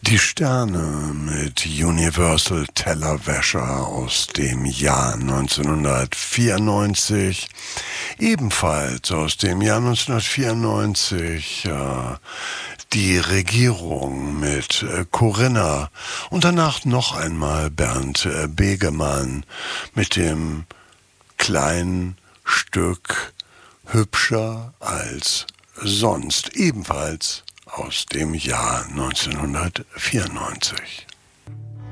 Die Sterne mit Universal Tellerwäscher aus dem Jahr 1994. Ebenfalls aus dem Jahr 1994 die Regierung mit Corinna und danach noch einmal Bernd Begemann mit dem kleinen Stück Hübscher als sonst, ebenfalls aus dem Jahr 1994.